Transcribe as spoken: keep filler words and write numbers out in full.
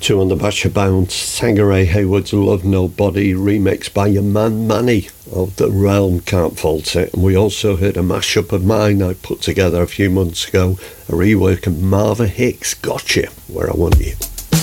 two on the Basher Bounce, Sangaré Hayward's Love Nobody, remixed by your man Manny of The Realm, Can't Fault It. And we also heard a mashup of mine I put together a few months ago, a rework of Marva Hicks' Gotcha, Where I Want You.